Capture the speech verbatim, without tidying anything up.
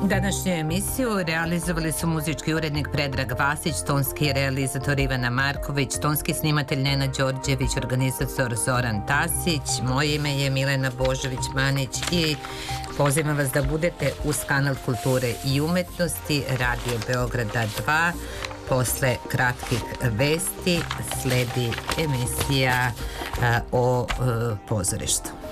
Današnju emisiju realizovali su muzički urednik Predrag Vasić, tonski realizator Ivana Marković, tonski snimatelj Nena Đorđević, organizator Zoran Tasić. Moje ime je Milena Božović-Manić i pozivam vas da budete uz kanal kulture i umetnosti Radio Beograda dva. Posle kratkih vesti sledi emisija o pozorištu.